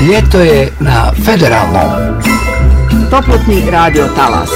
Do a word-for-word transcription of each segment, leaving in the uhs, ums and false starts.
Ljeto je na Federalnom. Toplotni radio talas.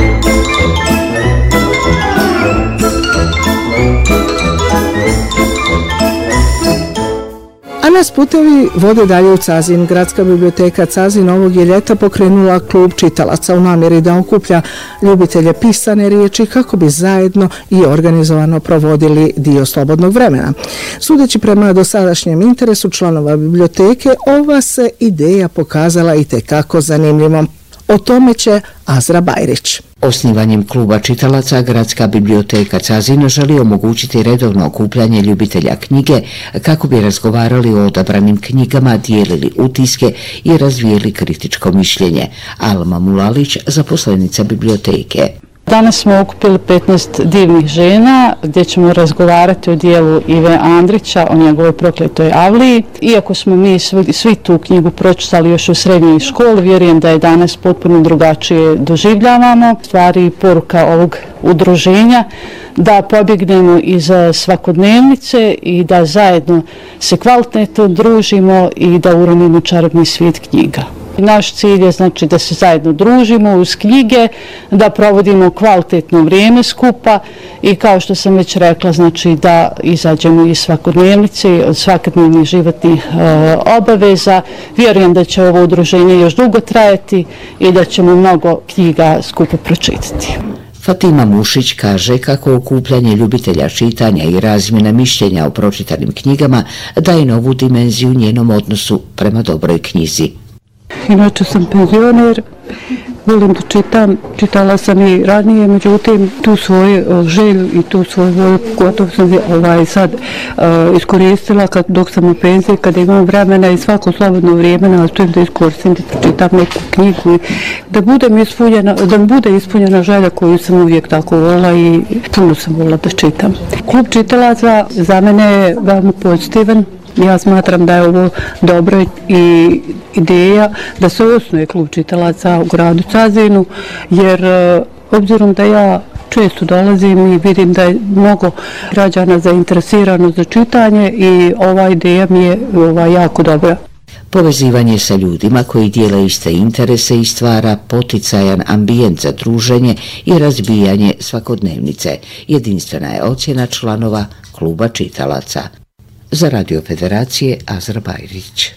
A nas putevi vode dalje u Cazin. Gradska biblioteka Cazin ovog je ljeta pokrenula klub čitalaca u namjeri da okuplja ljubitelje pisane riječi kako bi zajedno i organizovano provodili dio slobodnog vremena. Sudeći prema dosadašnjem interesu članova biblioteke, ova se ideja pokazala i tekako zanimljivom. O tome će Azra Bajrić. Osnivanjem kluba čitalaca Gradska biblioteka Cazin želi omogućiti redovno okupljanje ljubitelja knjige kako bi razgovarali o odabranim knjigama, dijelili utiske i razvijeli kritičko mišljenje. Alma Mulalić, zaposlenica biblioteke. Danas smo okupili petnaest divnih žena gdje ćemo razgovarati o dijelu Ive Andrića, o njegovoj prokletoj Avliji. Iako smo mi svi, svi tu knjigu pročitali još u srednjoj školi, vjerujem da je danas potpuno drugačije doživljavamo. Stvari i poruka ovog udruženja da pobjegnemo iz svakodnevnice i da zajedno se kvalitetno družimo i da uronimo čarobni svijet knjiga. Naš cilj je znači da se zajedno družimo uz knjige, da provodimo kvalitetno vrijeme skupa i kao što sam već rekla, znači da izađemo iz svakodnevnice, od svakodnevnih životnih e, obaveza. Vjerujem da će ovo udruženje još dugo trajati i da ćemo mnogo knjiga skupa pročitati. Fatima Mušić kaže kako okupljanje ljubitelja čitanja i razmjena mišljenja o pročitanim knjigama daje novu dimenziju njenom odnosu prema dobroj knjizi. Inače sam penzioner, volim da čitam, čitala sam i ranije, međutim tu svoju želju i tu svoju volju gotovo sam ovaj, sad uh, iskoristila kad, dok sam u penziji, kad imam vremena i svako slobodno vrijeme nastojim da iskoristim da pročitam neku knjigu i da, budem ispunjena, da bude ispunjena želja koju sam uvijek tako volila i puno sam volila da čitam. Klub čitalaca za mene je veoma pozitivan. Ja smatram da je ovo dobra i ideja da se osnuje klub čitalaca u gradu Cazinu, jer obzirom da ja često dolazim i vidim da je mnogo građana zainteresirano za čitanje i ova ideja mi je ova jako dobra. Povezivanje sa ljudima koji dijele iste interese i stvara poticajan ambijent za druženje i razbijanje svakodnevnice. Jedinstvena je ocjena članova kluba čitalaca. Za Radio Federacije Azra Bajrić.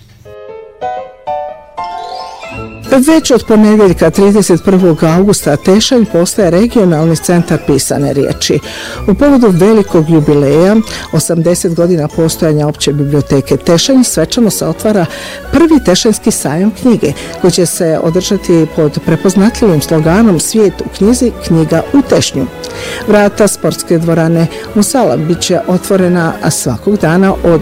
Već od ponedjeljka trideset prvog augusta Tešanj postaje regionalni centar pisane riječi. U povodu velikog jubileja, osamdeset godina postojanja opće biblioteke Tešanj, svečano se otvara prvi Tešanjski sajam knjige, koji će se održati pod prepoznatljivim sloganom Svijet u knjizi, knjiga u Tešnju. Vrata sportske dvorane Musala bit će otvorena svakog dana od